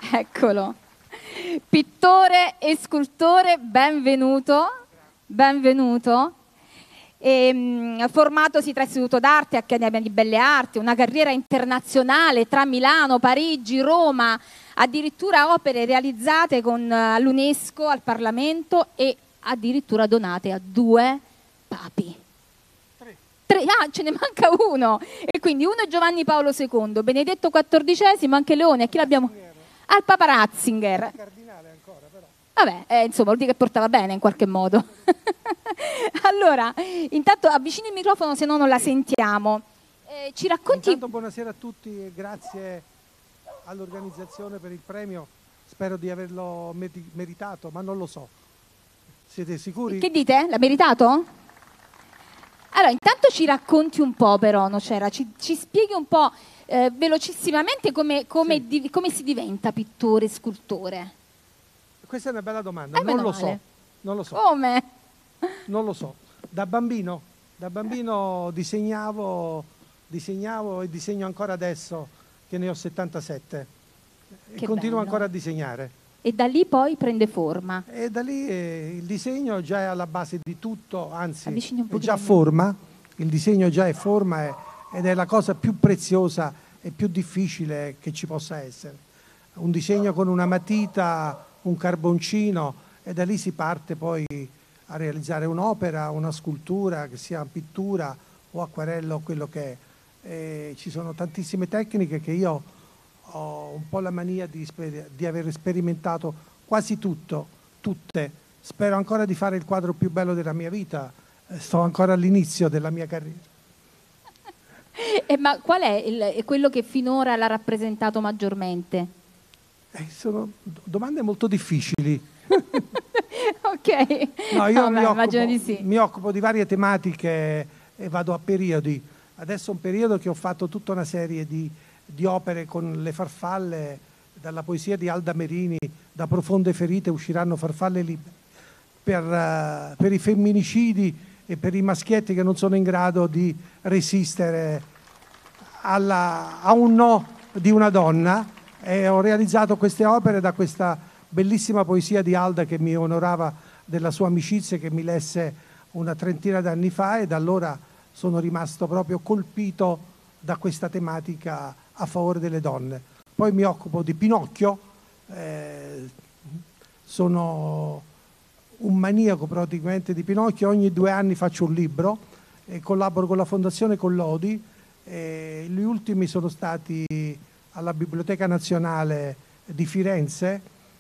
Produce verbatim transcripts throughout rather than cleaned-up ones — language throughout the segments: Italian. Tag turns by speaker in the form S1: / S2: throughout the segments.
S1: Eccolo. Pittore e scultore, benvenuto. Benvenuto. E, mh, formatosi tra Istituto d'Arte e Accademia di Belle Arti, una carriera internazionale tra Milano, Parigi, Roma, addirittura opere realizzate con all'UNESCO, al Parlamento e addirittura donate a due papi. Tre. Tre. Ah, ce ne manca uno. E quindi uno è Giovanni Paolo secondo, Benedetto quattordicesimo, anche Leone. A chi l'abbiamo? Al Papa Ratzinger. Cardinale ancora, però. Vabbè, eh, insomma, vuol dire che portava bene in qualche modo. Allora, intanto avvicini il microfono, se no non la sentiamo. Eh, ci racconti...
S2: Intanto buonasera a tutti e grazie all'organizzazione per il premio. Spero di averlo meritato, ma non lo so. Siete sicuri?
S1: Che dite? L'ha meritato? Allora, intanto ci racconti un po', però, Nocera, ci, ci spieghi un po' eh, velocissimamente come, come, sì. di, come si diventa pittore, scultore.
S2: Questa è una bella domanda,
S1: eh,
S2: non lo
S1: male.
S2: so. Non lo so.
S1: Come?
S2: Non lo so. Da bambino, da bambino disegnavo, disegnavo e disegno ancora adesso, che ne ho settantasette. E
S1: che
S2: continuo
S1: bello.
S2: ancora a disegnare.
S1: E da lì poi prende forma.
S2: E da lì eh, il disegno già è alla base di tutto, anzi è già
S1: di
S2: forma, il disegno già è forma è, ed è la cosa più preziosa e più difficile che ci possa essere. Un disegno con una matita, un carboncino, e da lì si parte poi a realizzare un'opera, una scultura, che sia pittura o acquarello, quello che è. E ci sono tantissime tecniche che io ho un po' la mania di, di aver sperimentato quasi tutto, tutte. Spero ancora di fare il quadro più bello della mia vita, sto ancora all'inizio della mia carriera.
S1: Eh, ma qual è il, quello che finora l'ha rappresentato maggiormente?
S2: Eh, sono domande molto difficili.
S1: Ok,
S2: no, io
S1: no,
S2: mi,
S1: beh,
S2: occupo,
S1: di sì.
S2: mi occupo di varie tematiche e vado a periodi. Adesso è un periodo che ho fatto tutta una serie di, di opere con le farfalle, dalla poesia di Alda Merini, da Profonde ferite usciranno farfalle libere, per, uh, per i femminicidi e per i maschietti che non sono in grado di resistere alla, a un no di una donna, e ho realizzato queste opere da questa bellissima poesia di Alda che mi onorava della sua amicizia, che mi lesse una trentina d'anni fa, e da allora sono rimasto proprio colpito da questa tematica a favore delle donne. Poi mi occupo di Pinocchio, eh, sono un maniaco praticamente di Pinocchio, ogni due anni faccio un libro e collaboro con la Fondazione Collodi, e gli ultimi sono stati alla Biblioteca Nazionale di Firenze,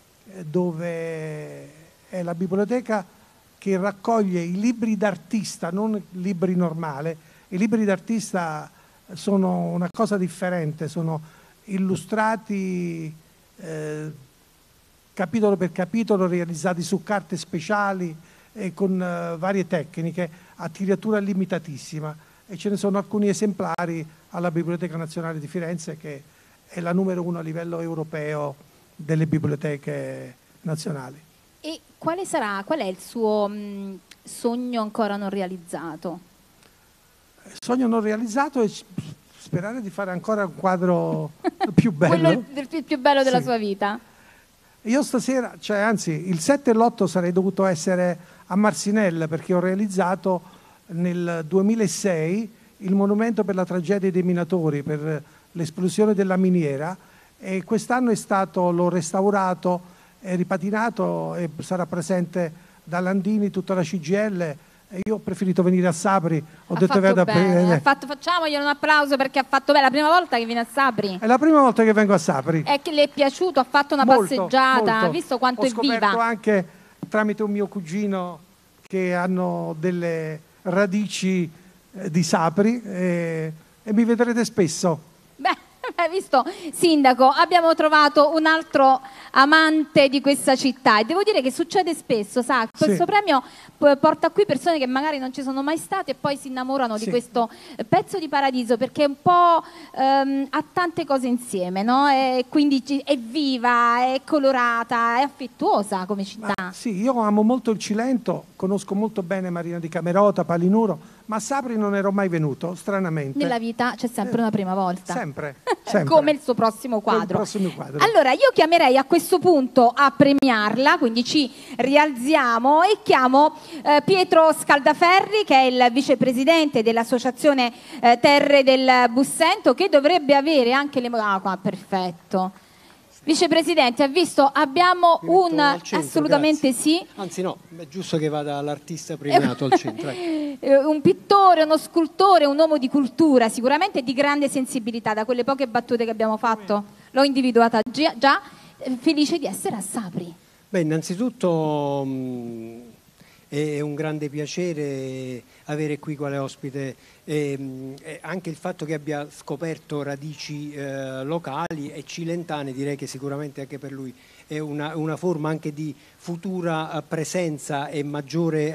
S2: dove è la biblioteca che raccoglie i libri d'artista, non libri normali. I libri d'artista sono una cosa differente, sono illustrati eh, capitolo per capitolo, realizzati su carte speciali e con eh, varie tecniche, a tiratura limitatissima, e ce ne sono alcuni esemplari alla Biblioteca Nazionale di Firenze, che è la numero uno a livello europeo delle biblioteche nazionali.
S1: E quale sarà, qual è il suo mh, sogno ancora non realizzato?
S2: Il sogno non realizzato è sperare di fare ancora un quadro più bello.
S1: Quello il, il più bello della
S2: sì.
S1: sua vita?
S2: Io stasera, cioè anzi il sette e l'otto sarei dovuto essere a Marcinelle, perché ho realizzato nel duemilasei il monumento per la tragedia dei minatori, per l'esplosione della miniera, e quest'anno è stato, l'ho restaurato, è ripatinato e sarà presente da Landini, tutta la C G I L, e io ho preferito venire a Sapri. Ho
S1: ha
S2: detto
S1: fatto
S2: vado
S1: bene,
S2: a...
S1: ha fatto, facciamoglielo un applauso perché ha fatto bene, la prima volta che viene a Sapri.
S2: È la prima volta che vengo a Sapri.
S1: È che le è piaciuto, ha fatto una
S2: molto,
S1: passeggiata,
S2: molto.
S1: ha visto quanto
S2: ho
S1: è viva. Ho
S2: scoperto anche tramite un mio cugino che hanno delle radici eh, di Sapri, e, e mi vedrete spesso.
S1: Beh, hai visto, Sindaco, abbiamo trovato un altro amante di questa città, e devo dire che succede spesso, sa, questo
S2: sì.
S1: premio porta qui persone che magari non ci sono mai state e poi si innamorano sì. di questo pezzo di paradiso, perché è un po' ehm, ha tante cose insieme, no? E quindi è viva, è colorata, è affettuosa come città.
S2: Ma sì, io amo molto il Cilento, conosco molto bene Marina di Camerota, Palinuro, ma a Sapri non ero mai venuto, stranamente.
S1: Nella vita c'è sempre una prima volta.
S2: Sempre, sempre.
S1: Come il suo prossimo quadro.
S2: Il prossimo quadro.
S1: Allora, io chiamerei a questo punto a premiarla, quindi ci rialziamo e chiamo eh, Pietro Scaldaferri, che è il vicepresidente dell'Associazione eh, Terre del Bussento, che dovrebbe avere anche le... Ah, qua, perfetto. Vicepresidente, ha visto, abbiamo un...
S3: Centro,
S1: assolutamente
S3: grazie.
S1: sì.
S3: Anzi no, è giusto che vada l'artista premiato al centro.
S1: Ecco. Un pittore, uno scultore, un uomo di cultura, sicuramente di grande sensibilità. Da quelle poche battute che abbiamo fatto l'ho individuata già, felice di essere a Sapri.
S3: Beh, innanzitutto mh, è un grande piacere avere qui quale ospite e, mh, e anche il fatto che abbia scoperto radici eh, locali e cilentane, direi che sicuramente anche per lui è una, una forma anche di futura presenza e maggiore